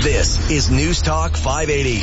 This is News Talk 580,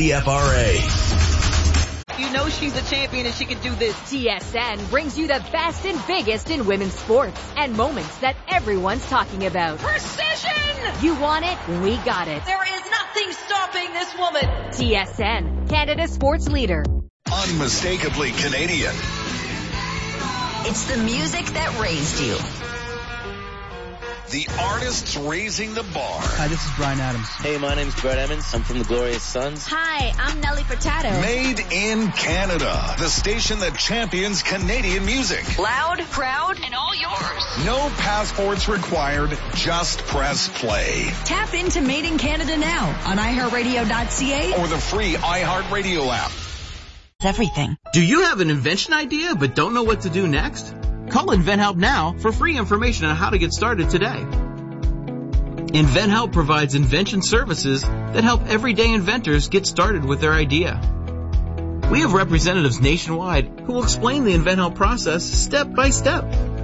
CFRA. You know she's a champion and she can do this. TSN brings you the best and biggest in women's sports and moments that everyone's talking about. Precision! You want it? We got it. There is nothing stopping this woman. TSN, Canada's sports leader. Unmistakably Canadian. It's the music that raised you. The artists raising the bar. Hi, this is Bryan Adams. Hey, my name's Brett Emmons. I'm from the Glorious Sons. Hi, I'm Nelly Furtado. Made in Canada. The station that champions Canadian music. Loud, proud, and all yours. No passports required. Just press play. Tap into Made in Canada now on iHeartRadio.ca or the free iHeartRadio app. Everything. Do you have an invention idea but don't know what to do next? Call InventHelp now for free information on how to get started today. InventHelp provides invention services that help everyday inventors get started with their idea. We have representatives nationwide who will explain the InventHelp process step by step.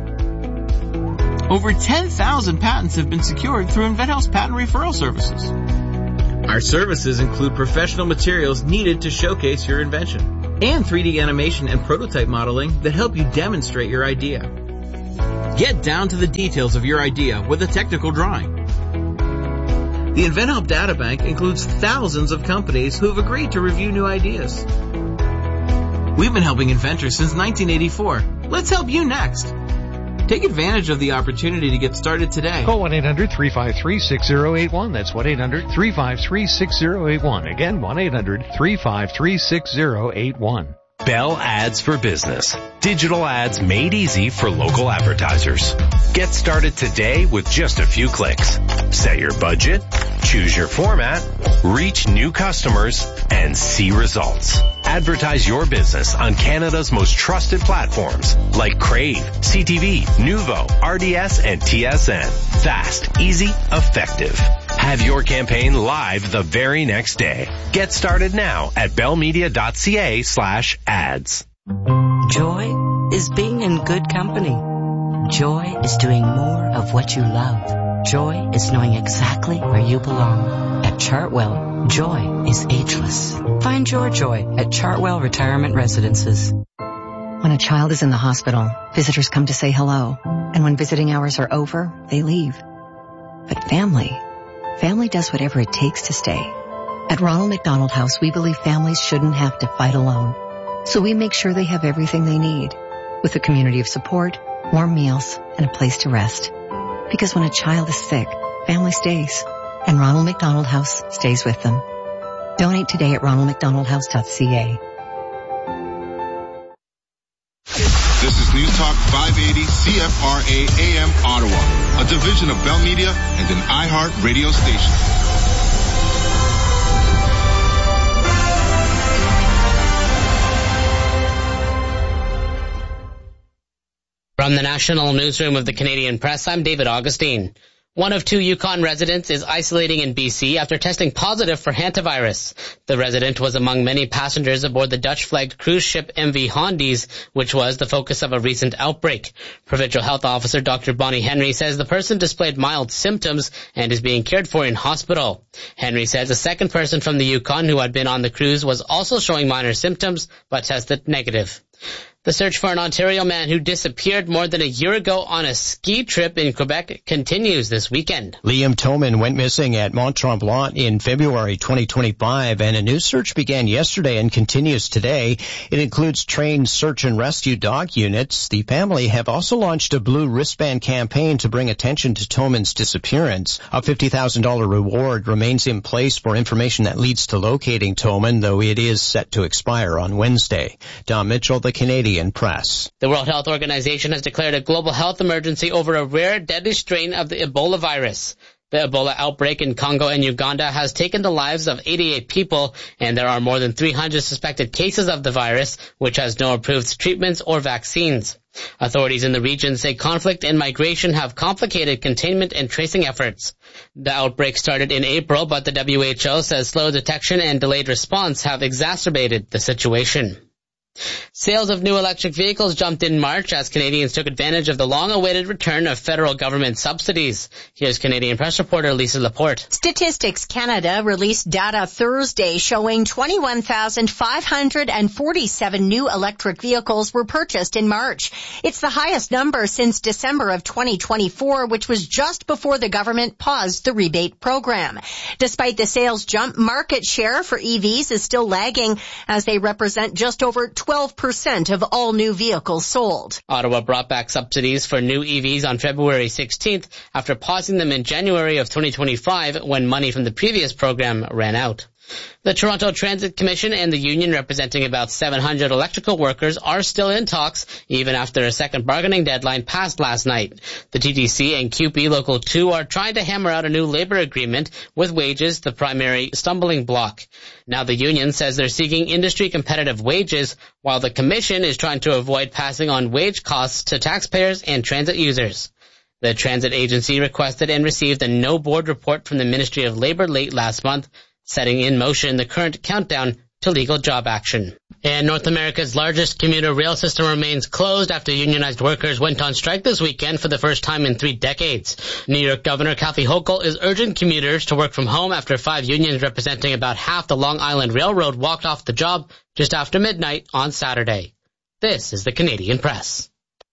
Over 10,000 patents have been secured through InventHelp's patent referral services. Our services include professional materials needed to showcase your invention, and 3D animation and prototype modeling that help you demonstrate your idea. Get down to the details of your idea with a technical drawing. The InventHelp Databank includes thousands of companies who have agreed to review new ideas. We've been helping inventors since 1984. Let's help you next. Take advantage of the opportunity to get started today. Call 1-800-353-6081. That's 1-800-353-6081. Again, 1-800-353-6081. Bell Ads for Business. Digital ads made easy for local advertisers. Get started today with just a few clicks. Set your budget, choose your format, reach new customers, and see results. Advertise your business on Canada's most trusted platforms like Crave, CTV, Nuvo, RDS, and TSN. Fast, easy, effective. Have your campaign live the very next day. Get started now at bellmedia.ca/ads. Joy is being in good company. Joy is doing more of what you love. Joy is knowing exactly where you belong. At Chartwell, joy is ageless. Find your joy at Chartwell Retirement Residences. When a child is in the hospital, visitors come to say hello. And when visiting hours are over, they leave. But family does whatever it takes to stay. At Ronald McDonald House, we believe families shouldn't have to fight alone. So we make sure they have everything they need, with a community of support, warm meals, and a place to rest. Because when a child is sick, family stays, and Ronald McDonald House stays with them. Donate today at ronaldmcdonaldhouse.ca. This is News Talk 580 CFRA AM Ottawa, a division of Bell Media and an iHeart radio station. From the National Newsroom of the Canadian Press, I'm David Augustine. One of two Yukon residents is isolating in BC after testing positive for hantavirus. The resident was among many passengers aboard the Dutch-flagged cruise ship MV Hondies, which was the focus of a recent outbreak. Provincial Health Officer Dr. Bonnie Henry says the person displayed mild symptoms and is being cared for in hospital. Henry says a second person from the Yukon who had been on the cruise was also showing minor symptoms but tested negative. The search for an Ontario man who disappeared more than a year ago on a ski trip in Quebec continues this weekend. Liam Toman went missing at Mont Tremblant in February 2025, and a new search began yesterday and continues today. It includes trained search and rescue dog units. The family have also launched a blue wristband campaign to bring attention to Toman's disappearance. A $50,000 reward remains in place for information that leads to locating Toman, though it is set to expire on Wednesday. Don Mitchell, the Canadian Press. The World Health Organization has declared a global health emergency over a rare deadly strain of the Ebola virus. The Ebola outbreak in Congo and Uganda has taken the lives of 88 people, and there are more than 300 suspected cases of the virus, which has no approved treatments or vaccines. Authorities in the region say conflict and migration have complicated containment and tracing efforts. The outbreak started in April, but the WHO says slow detection and delayed response have exacerbated the situation. Sales of new electric vehicles jumped in March as Canadians took advantage of the long-awaited return of federal government subsidies. Here's Canadian Press reporter Lisa Laporte. Statistics Canada released data Thursday showing 21,547 new electric vehicles were purchased in March. It's the highest number since December of 2024, which was just before the government paused the rebate program. Despite the sales jump, market share for EVs is still lagging as they represent just over 12% of all new vehicles sold. Ottawa brought back subsidies for new EVs on February 16th after pausing them in January of 2025 when money from the previous program ran out. The Toronto Transit Commission and the union representing about 700 electrical workers are still in talks even after a second bargaining deadline passed last night. The TTC and QP Local 2 are trying to hammer out a new labor agreement with wages the primary stumbling block. Now the union says they're seeking industry competitive wages while the commission is trying to avoid passing on wage costs to taxpayers and transit users. The transit agency requested and received a no board report from the Ministry of Labor late last month, setting in motion the current countdown to legal job action. And North America's largest commuter rail system remains closed after unionized workers went on strike this weekend for the first time in 3 decades. New York Governor Kathy Hochul is urging commuters to work from home after 5 unions representing about half the Long Island Railroad walked off the job just after midnight on Saturday. This is the Canadian Press.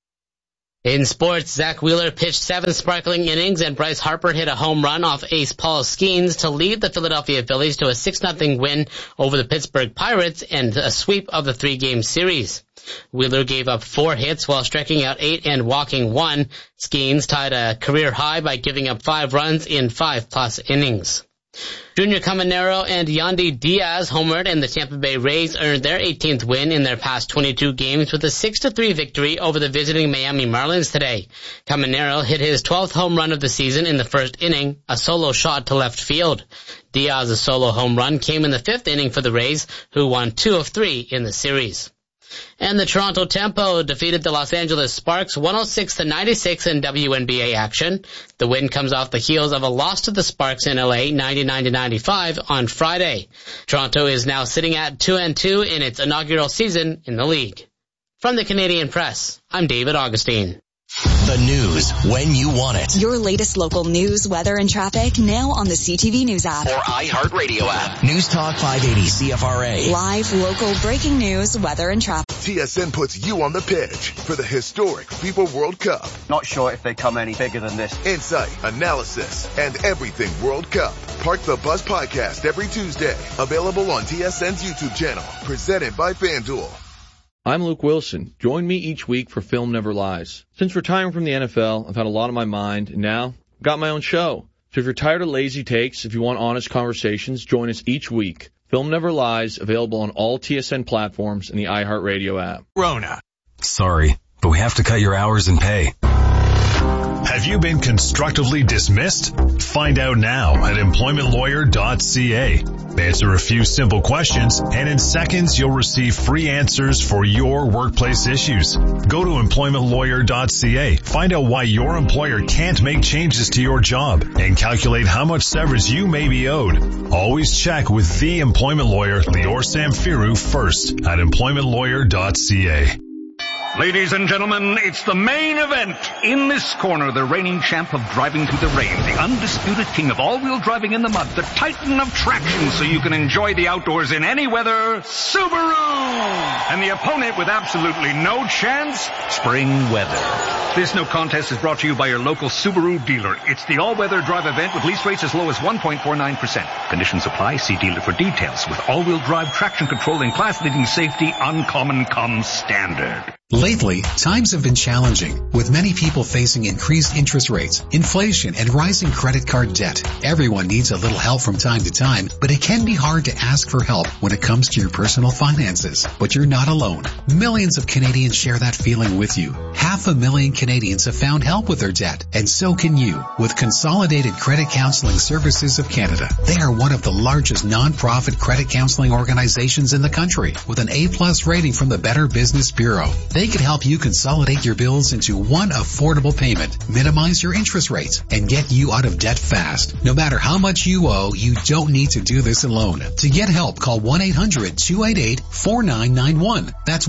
In sports, Zach Wheeler pitched 7 sparkling innings and Bryce Harper hit a home run off ace Paul Skeens to lead the Philadelphia Phillies to a 6-0 win over the Pittsburgh Pirates and a sweep of the 3-game series. Wheeler gave up 4 hits while striking out 8 and walking 1. Skeens tied a career high by giving up 5 runs in 5+ innings. Junior Caminero and Yandy Diaz homered and the Tampa Bay Rays earned their 18th win in their past 22 games with a 6-3 victory over the visiting Miami Marlins today. Caminero hit his 12th home run of the season in the first inning, a solo shot to left field. Diaz's solo home run came in the 5th inning for the Rays, who won 2 of 3 in the series. And the Toronto Tempo defeated the Los Angeles Sparks 106-96 in WNBA action. The win comes off the heels of a loss to the Sparks in LA 99-95 on Friday. Toronto is now sitting at 2-2 in its inaugural season in the league. From the Canadian Press, I'm David Augustine. The news when you want it. Your latest local news, weather, and traffic now on the CTV News app. Or iHeartRadio app. News Talk 580 CFRA. Live, local, breaking news, weather, and traffic. TSN puts you on the pitch for the historic FIFA World Cup. Not sure if they come any bigger than this. Insight, analysis, and everything World Cup. Park the Bus podcast every Tuesday. Available on TSN's YouTube channel. Presented by FanDuel. I'm Luke Wilson. Join me each week for Film Never Lies. Since retiring from the NFL, I've had a lot on my mind, and now I've got my own show. So if you're tired of lazy takes, if you want honest conversations, join us each week. Film Never Lies, available on all TSN platforms and the iHeartRadio app. Rona. Sorry, but we have to cut your hours and pay. Have you been constructively dismissed? Find out now at employmentlawyer.ca. Answer a few simple questions, and in seconds you'll receive free answers for your workplace issues. Go to employmentlawyer.ca. Find out why your employer can't make changes to your job and calculate how much severance you may be owed. Always check with the employment lawyer, Lior Samfiru, first at employmentlawyer.ca. Ladies and gentlemen, it's the main event. In this corner, the reigning champ of driving through the rain, the undisputed king of all-wheel driving in the mud, the titan of traction so you can enjoy the outdoors in any weather, Subaru! And the opponent with absolutely no chance, spring weather. This no contest is brought to you by your local Subaru dealer. It's the all-weather drive event with lease rates as low as 1.49%. Conditions apply. See dealer for details. With all-wheel drive traction control and class-leading safety, uncommon comes standard. Lately, times have been challenging, with many people facing increased interest rates, inflation, and rising credit card debt. Everyone needs a little help from time to time, but it can be hard to ask for help when it comes to your personal finances. But you're not alone. Millions of Canadians share that feeling with you. 500,000 Canadians have found help with their debt, and so can you, with Consolidated Credit Counseling Services of Canada. They are one of the largest non-profit credit counseling organizations in the country, with an A+ rating from the Better Business Bureau. They can help you consolidate your bills into one affordable payment, minimize your interest rates, and get you out of debt fast. No matter how much you owe, you don't need to do this alone. To get help, call 1-800-288-4991. That's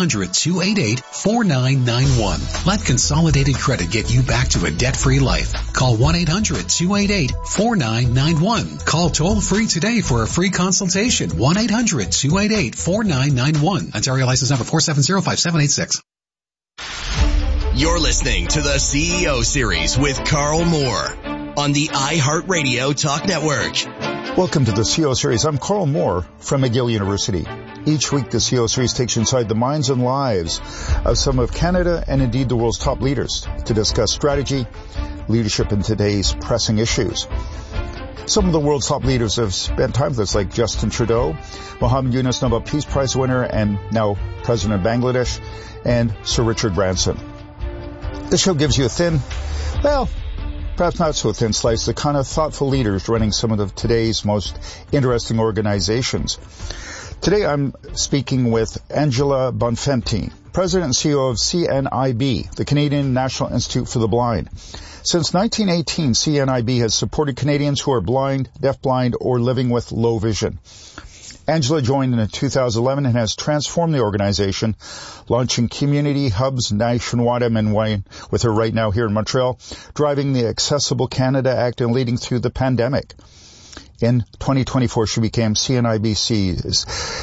1-800-288-4991. Let Consolidated Credit get you back to a debt-free life. Call 1-800-288-4991. Call toll-free today for a free consultation. 1-800-288-4991. Ontario license number 4705786. You're listening to the CEO Series with Carl Moore on the iHeartRadio Talk Network. Welcome to the CEO Series. I'm Carl Moore from McGill University. Each week, the CEO Series takes you inside the minds and lives of some of Canada and indeed the world's top leaders to discuss strategy, leadership in today's pressing issues. Some of the world's top leaders have spent time with us, like Justin Trudeau, Mohammed Yunus, Nobel Peace Prize winner and now President of Bangladesh, and Sir Richard Branson. This show gives you a thin, well, perhaps not so thin slice, the kind of thoughtful leaders running some of today's most interesting organizations. Today I'm speaking with Angela Bonfenti, President and CEO of CNIB, the Canadian National Institute for the Blind. Since 1918, CNIB has supported Canadians who are blind, deafblind, or living with low vision. Angela joined in 2011 and has transformed the organization, launching community hubs nationwide. I'm in with her right now here in Montreal, driving the Accessible Canada Act and leading through the pandemic. In 2024, she became CNIB's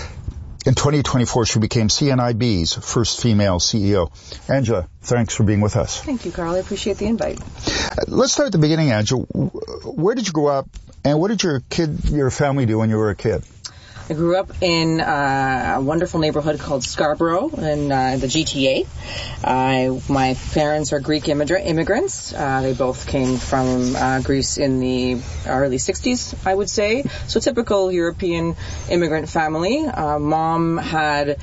first female CEO. Angela, thanks for being with us. Thank you, Carl. I appreciate the invite. Let's start at the beginning, Angela. Where did you grow up, and what did your family do when you were a kid? I grew up in a wonderful neighborhood called Scarborough in the GTA. My parents are Greek immigrants. They both came from Greece in the early 60s, I would say. So typical European immigrant family. Mom had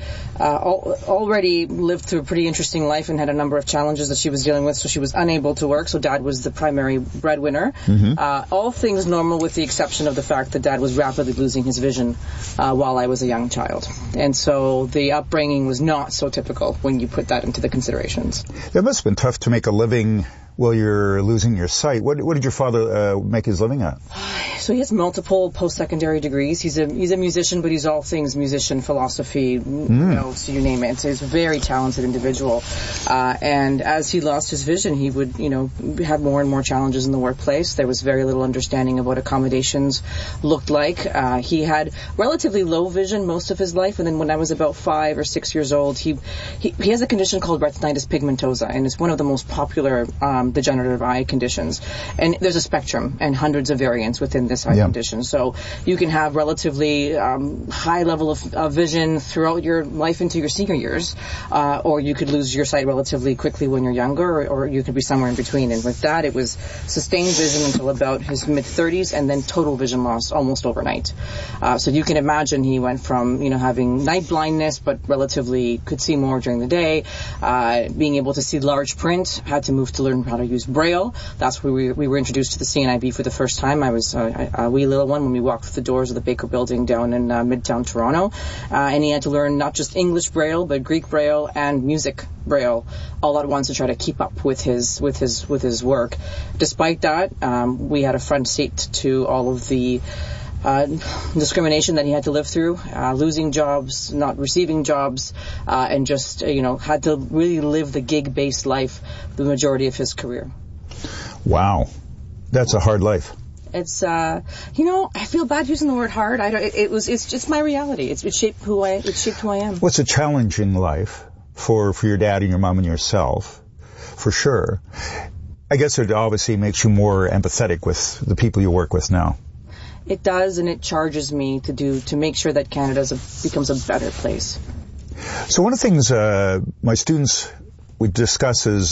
already lived through a pretty interesting life and had a number of challenges that she was dealing with, so she was unable to work. So Dad was the primary breadwinner. Mm-hmm. All things normal with the exception of the fact that Dad was rapidly losing his vision while I was a young child. And so the upbringing was not so typical when you put that into the considerations. It must have been tough to make a living while you're losing your sight. What did your father make his living at? So he has multiple post-secondary degrees. He's a musician, but he's all things musician, philosophy, so you name it. So he's a very talented individual. And as he lost his vision, he would, have more and more challenges in the workplace. There was very little understanding of what accommodations looked like. He had relatively low vision most of his life, and then when I was about 5 or 6 years old, he has a condition called retinitis pigmentosa, and it's one of the most popular degenerative eye conditions. And there's a spectrum and hundreds of variants within this eye condition. So you can have relatively high level of vision throughout your life into your senior years, or you could lose your sight relatively quickly when you're younger, or you could be somewhere in between. And with that, it was sustained vision until about his mid-30s, and then total vision loss almost overnight. So you can imagine he went from, having night blindness, but relatively could see more during the day, being able to see large print, had to move to learn how to use Braille. That's where we were introduced to the CNIB for the first time. I was a wee little one when we walked through the doors of the Baker Building down in Midtown Toronto. And he had to learn not just English Braille, but Greek Braille and music Braille all at once to try to keep up with his work. Despite that, we had a front seat to all of the discrimination that he had to live through, losing jobs, not receiving jobs, and just, had to really live the gig-based life the majority of his career. Wow. That's a hard life. It's, I feel bad using the word hard. It's just my reality. It shaped who I am. Well, it's a challenging life for your dad and your mom and yourself, for sure. I guess it obviously makes you more empathetic with the people you work with now. It does, and it charges me to make sure that Canada becomes a better place. So one of the things my students would discuss is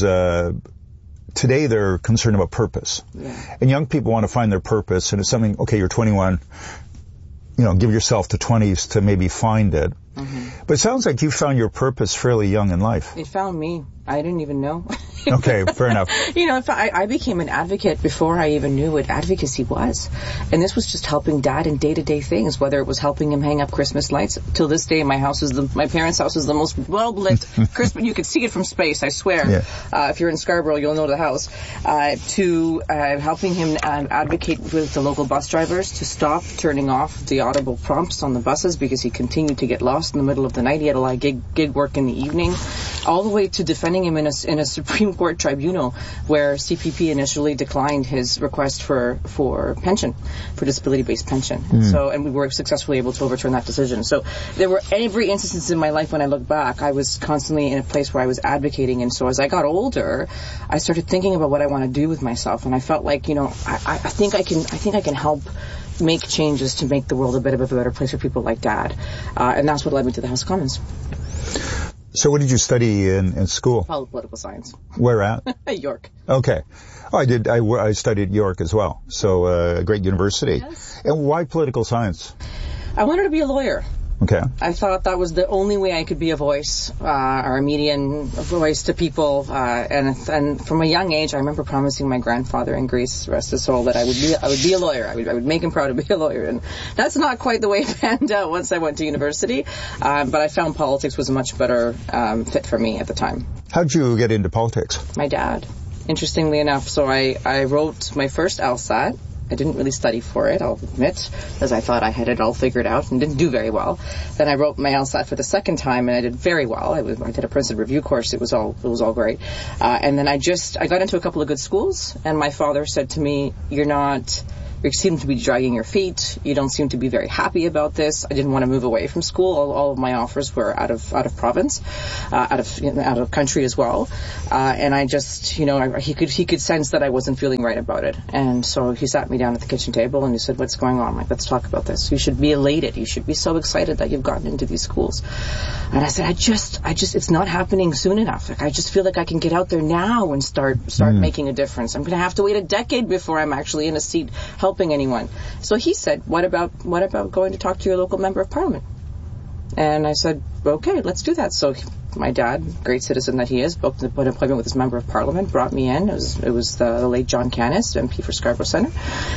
today they're concerned about purpose. Yeah. And young people want to find their purpose, and it's something, okay, you're 21, give yourself to 20s to maybe find it. But it sounds like you found your purpose fairly young in life. It found me. I didn't even know. Okay, fair enough. I became an advocate before I even knew what advocacy was. And this was just helping Dad in day-to-day things, whether it was helping him hang up Christmas lights. Till this day, my parents' house is the most well-lit Christmas. You could see it from space, I swear. Yeah. If you're in Scarborough, you'll know the house. To helping him advocate with the local bus drivers to stop turning off the audible prompts on the buses because he continued to get lost in the middle of the night. He had a lot of gig work in the evening, all the way to defending him in a Supreme Court tribunal where CPP initially declined his request for pension, for disability-based pension. And we were successfully able to overturn that decision. So there were every instance in my life when I look back, I was constantly in a place where I was advocating. And so as I got older, I started thinking about what I want to do with myself. And I felt like, I think I can help make changes to make the world a bit of a better place for people like Dad. And that's what led me to the House of Commons. So what did you study in school? Political science. Where at? York. Okay. Oh, I studied at York as well. So a great university. Yes. And why political science? I wanted to be a lawyer. Okay. I thought that was the only way I could be a voice, or a median voice to people. And from a young age, I remember promising my grandfather in Greece, rest his soul, that I would be a lawyer. I would make him proud to be a lawyer. And that's not quite the way it panned out once I went to university. But I found politics was a much better fit for me at the time. How did you get into politics? My dad, interestingly enough. So I wrote my first LSAT. I didn't really study for it, I'll admit, because I thought I had it all figured out and didn't do very well. Then I wrote my LSAT for the second time and I did very well. I did a Princeton review course. It was all great. And then I got into a couple of good schools, and my father said to me, you seem to be dragging your feet. You don't seem to be very happy about this. I didn't want to move away from school. All of my offers were out of province, out of country as well. And I just, he could sense that I wasn't feeling right about it. And so he sat me down at the kitchen table and he said, "What's going on?" I'm like, "Let's talk about this. You should be elated. You should be so excited that you've gotten into these schools." And I said, I just, it's not happening soon enough. Like, I just feel like I can get out there now and start making a difference. I'm going to have to wait a decade before I'm actually in a seat helping anyone. So he said, what about going to talk to your local member of parliament? And I said, okay, let's do that. So my dad, great citizen that he is, booked an appointment with his member of parliament, brought me in. It was the late John Canis, MP for Scarborough Centre.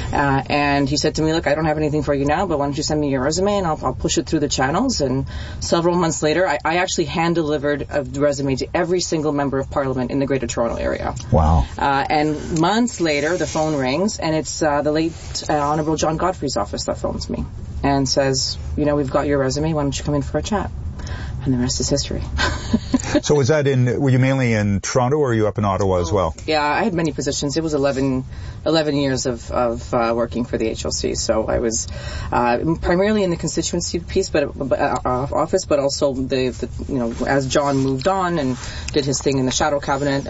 And he said to me, "Look, I don't have anything for you now, but why don't you send me your resume and I'll push it through the channels." And several months later, I actually hand-delivered a resume to every single member of parliament in the Greater Toronto area. Wow. And months later, the phone rings, and it's the late Honourable John Godfrey's office that phones me and says, "We've got your resume. Why don't you come in for a chat?" And the rest is history. So were you mainly in Toronto or were you up in Ottawa as well? Yeah, I had many positions. It was 11 years of working for the HLC. So I was primarily in the constituency piece, office, but also as John moved on and did his thing in the shadow cabinet,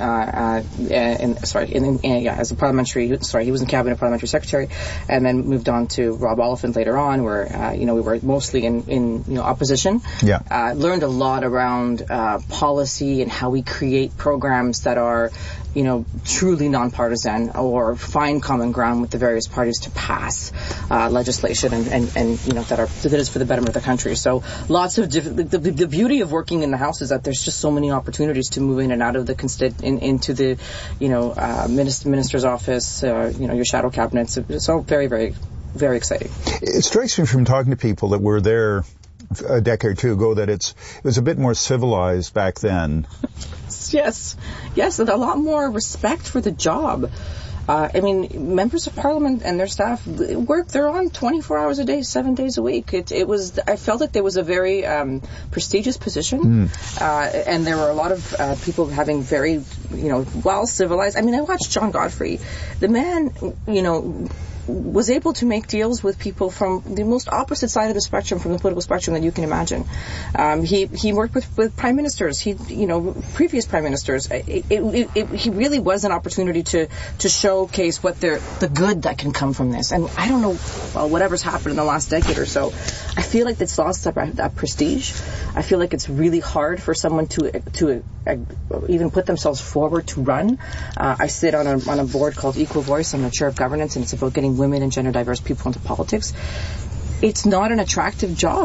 as a parliamentary, he was in cabinet parliamentary secretary, and then moved on to Rob Oliphant later on, where we were mostly in opposition. Yeah. Learned a lot around policy and how we create programs that are, truly nonpartisan or find common ground with the various parties to pass legislation and that is for the betterment of the country. So lots of the beauty of working in the House is that there's just so many opportunities to move in and out of the into the minister's office, your shadow cabinets. It's all very, very, very exciting. It strikes me from talking to people that were there a decade or two ago that it was a bit more civilized back then. Yes, and a lot more respect for the job. Members of Parliament and their staff they're on 24 hours a day, 7 days a week. I felt like there was a very prestigious position, and there were a lot of people having very, well civilized. I watched John Godfrey. The man, was able to make deals with people from the most opposite side of the spectrum, from the political spectrum that you can imagine. He worked with prime ministers, previous prime ministers. He really was an opportunity to showcase the good that can come from this. And I don't know, whatever's happened in the last decade or so, I feel like it's lost that prestige. I feel like it's really hard for someone to even put themselves forward to run. I sit on a board called Equal Voice. I'm the chair of governance, and it's about getting women and gender diverse people into politics. It's not an attractive job.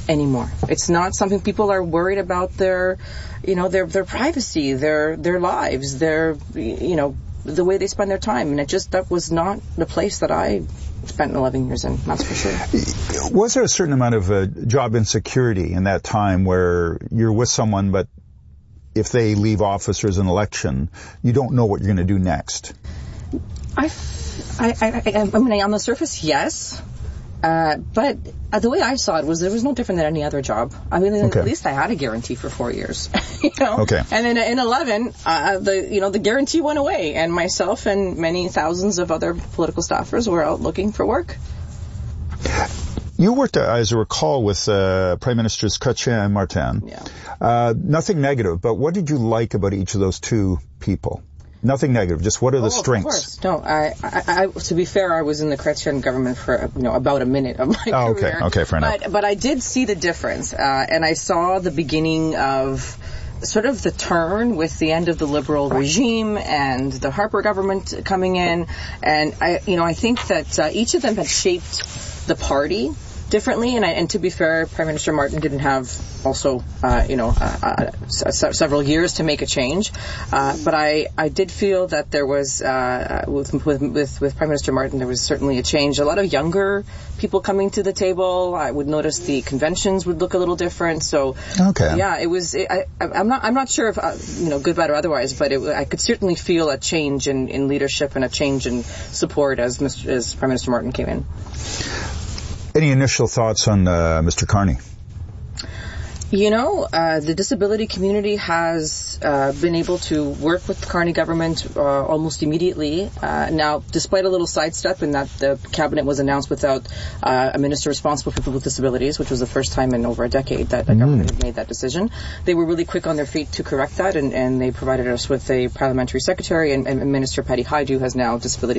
anymore. It's not something people are worried about their privacy, their lives, the way they spend their time. And that was not the place that I spent 11 years in, that's for sure. Was there a certain amount of job insecurity in that time where you're with someone, but if they leave office or there's an election, you don't know what you're going to do next? I mean, on the surface, yes. But the way I saw it was there was no different than any other job. I mean, at least I had a guarantee for 4 years. Okay. And then in 11, the guarantee went away, and myself and many thousands of other political staffers were out looking for work. You worked, as I recall, with Prime Ministers Chrétien and Martin. Yeah. Nothing negative, but what did you like about each of those two people? Nothing negative, just what are the strengths? Of course. No, I to be fair, I was in the Chrétien government for about a minute of my career. Okay, fair enough. But I did see the difference, and I saw the beginning of sort of the turn with the end of the Liberal regime and the Harper government coming in, and I think that each of them had shaped the party differently, and to be fair, Prime Minister Martin didn't have also several years to make a change, but I did feel that there was with Prime Minister Martin there was certainly a change. A lot of younger people coming to the table. I would notice the conventions would look a little different. So yeah, it was. I'm not sure if good, bad, or otherwise, but I could certainly feel a change in leadership and a change in support as Prime Minister Martin came in. Any initial thoughts on Mr. Carney? The disability community has been able to work with the Carney government almost immediately. Now, despite a little sidestep in that the cabinet was announced without a minister responsible for people with disabilities, which was the first time in over a decade that a government had made that decision, they were really quick on their feet to correct that, and they provided us with a parliamentary secretary, and Minister Patty Hajdu has now disability